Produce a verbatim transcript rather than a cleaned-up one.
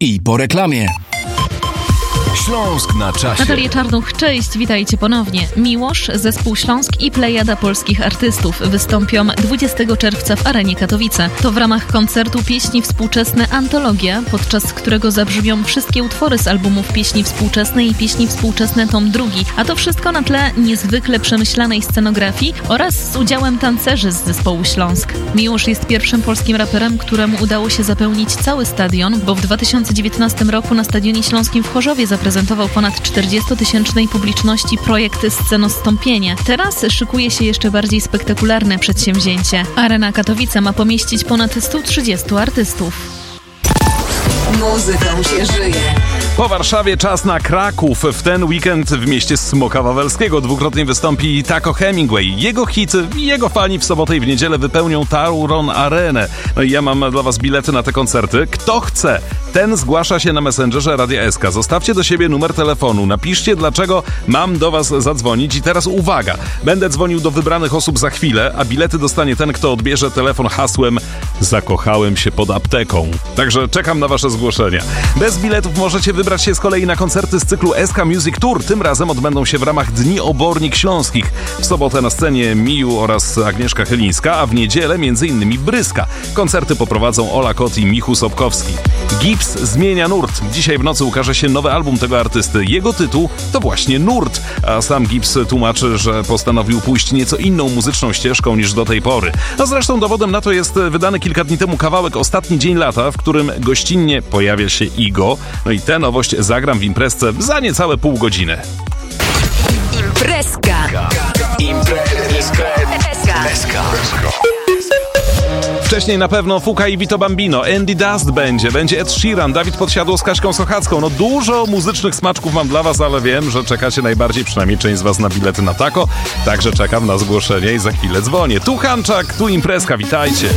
I po reklamie. Śląsk na czasie. Natalia Czarnuch, cześć, witajcie ponownie. Miłosz, Zespół Śląsk i plejada polskich artystów wystąpią dwudziestego czerwca w Arenie Katowice. To w ramach koncertu Pieśni Współczesne Antologia, podczas którego zabrzmią wszystkie utwory z albumów Pieśni Współczesne i Pieśni Współczesne tom drugi. A to wszystko na tle niezwykle przemyślanej scenografii oraz z udziałem tancerzy z Zespołu Śląsk. Miłosz jest pierwszym polskim raperem, któremu udało się zapełnić cały stadion, bo w dwa tysiące dziewiętnastym roku na Stadionie Śląskim w Chorzowie zaprezentował ponad czterdziestotysięcznej publiczności projekt Scenostąpienie. Teraz szykuje się jeszcze bardziej spektakularne przedsięwzięcie. Arena Katowice ma pomieścić ponad stu trzydziestu artystów. Muzyką się żyje. Po Warszawie czas na Kraków. W ten weekend w mieście Smoka Wawelskiego dwukrotnie wystąpi Taco Hemingway. Jego hity i jego fani w sobotę i w niedzielę wypełnią Tauron Arenę. No i ja mam dla was bilety na te koncerty. Kto chce, ten zgłasza się na Messengerze Radia S K. Zostawcie do siebie numer telefonu. Napiszcie, dlaczego mam do was zadzwonić. I teraz uwaga. Będę dzwonił do wybranych osób za chwilę, a bilety dostanie ten, kto odbierze telefon hasłem "Zakochałem się pod apteką". Także czekam na wasze zgłoszenia. Bez biletów możecie wybrać się z kolei na koncerty z cyklu S K Music Tour. Tym razem odbędą się w ramach Dni Obornik Śląskich. W sobotę na scenie Miju oraz Agnieszka Chylińska, a w niedzielę m.in. Bryska. Koncerty poprowadzą Ola Kot i Michu Sobkowski. Gips zmienia nurt. Dzisiaj w nocy ukaże się nowy album tego artysty. Jego tytuł to właśnie Nurt, a sam Gips tłumaczy, że postanowił pójść nieco inną muzyczną ścieżką niż do tej pory. A zresztą dowodem na to jest wydany kilka dni temu kawałek Ostatni dzień lata, w którym gościnnie pojawia się Igo. No i tę nowość zagram w imprezce za niecałe pół godziny. Imprezka. Imprezka. Wcześniej na pewno Fuka i Vito Bambino, Andy Dust będzie, będzie Ed Sheeran, Dawid Podsiadło z Kaśką Sochacką. No dużo muzycznych smaczków mam dla was, ale wiem, że czekacie najbardziej, przynajmniej część z was, na bilety na Taco. Także czekam na zgłoszenie i za chwilę dzwonię. Tu Hanczak, tu imprezka, witajcie.